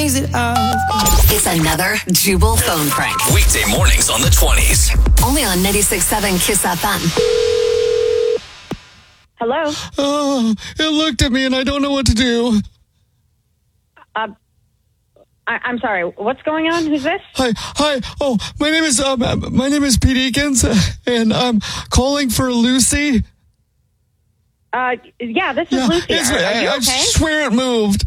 things that I've... It's another Jubal phone prank. Weekday mornings on the 20s. Only on 96.7 KISS FM. Hello? Oh, it looked at me and I don't know what to do. I'm sorry. What's going on? Who's this? Hi. Oh, my name is Pete Eakins, and I'm calling for Lucy. Yeah, this is Lucy. Are you I okay? swear it moved.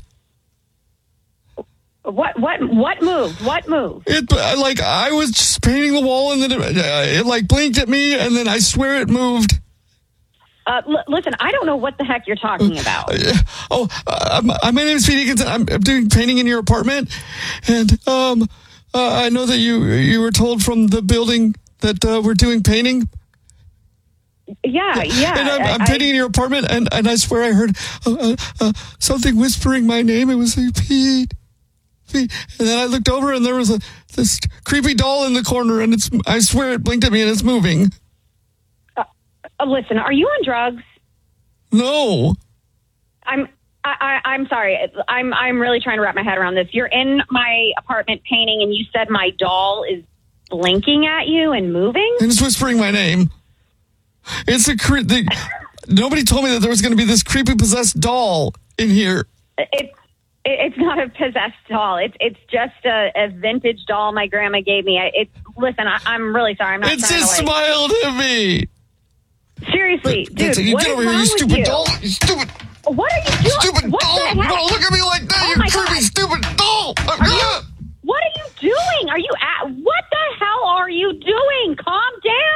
What moved? What moved? I was just painting the wall, and then it blinked at me, and then I swear it moved. Listen, I don't know what the heck you're talking about. My name is Pete Eakins. I'm doing painting in your apartment, and I know that you were told from the building that we're doing painting. Yeah. And I'm painting in your apartment, and I swear I heard something whispering my name. It was like, Pete. And then I looked over, and there was this creepy doll in the corner, and I swear it blinked at me, and it's moving. Listen, are you on drugs? No. I'm sorry. I'm really trying to wrap my head around this. You're in my apartment painting, and you said my doll is blinking at you and moving? And it's whispering my name. It's nobody told me that there was going to be this creepy possessed doll in here. It's not a possessed doll. It's just a vintage doll my grandma gave me. Listen, I'm really sorry. I'm not. It just smiled at me. Seriously, dude, you what get is over here, wrong you with stupid you? doll. You stupid. What are you doing? Stupid what doll. The heck? Don't look at me like that. You creepy, stupid doll. What are you doing? What the hell are you doing? Calm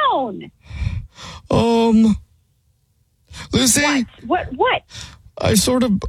down. Lucy. What? I sort of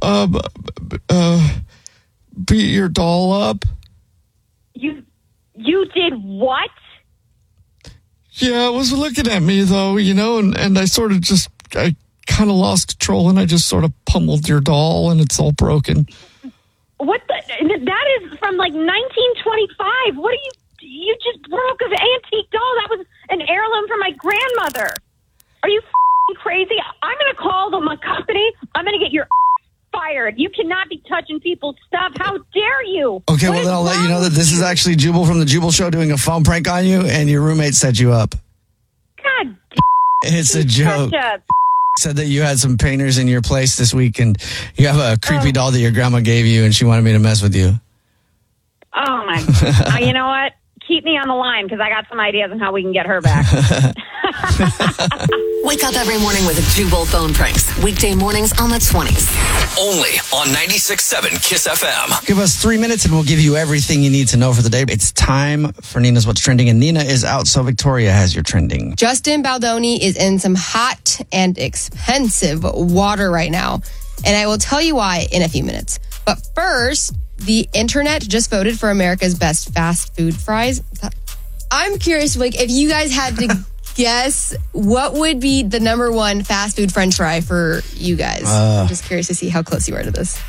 beat your doll up. You did what? Yeah, it was looking at me though, and I sort of I kind of lost control, and I just sort of pummeled your doll, and it's all broken. What that is from 1925. What you just broke an antique doll. That was an heirloom from my grandmother. Are you crazy? I'm going to call my company. I'm going to get your fired. You cannot be touching people's stuff. How dare you? Okay, well, then I'll let you know that this is actually Jubal from the Jubal Show doing a phone prank on you, and your roommate set you up. God It's a joke. Said that you had some painters in your place this week, and you have a creepy doll that your grandma gave you, and she wanted me to mess with you. Oh, my God. You know what? Keep me on the line, because I got some ideas on how we can get her back. Wake up every morning with Jubal phone pranks. Weekday mornings on the 20s. Only on 96.7 KISS FM. Give us 3 minutes and we'll give you everything you need to know for the day. It's time for Nina's What's Trending, and Nina is out, so Victoria has your trending. Justin Baldoni is in some hot and expensive water right now, and I will tell you why in a few minutes. But first, the internet just voted for America's best fast food fries. I'm curious, if you guys had to guess, what would be the number one fast food French fry for you guys? I'm just curious to see how close you are to this.